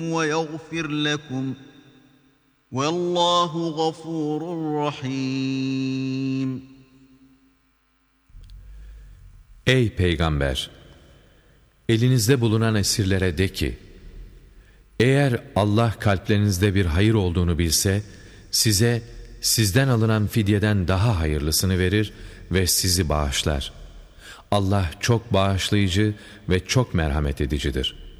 وَيَغْفِرْ لَكُمْ وَاللّٰهُ غَفُورٌ رَحِيمٌ. Ey Peygamber! Elinizde bulunan esirlere de ki, eğer Allah kalplerinizde bir hayır olduğunu bilse, size sizden alınan fidyeden daha hayırlısını verir ve sizi bağışlar. Allah çok bağışlayıcı ve çok merhamet edicidir.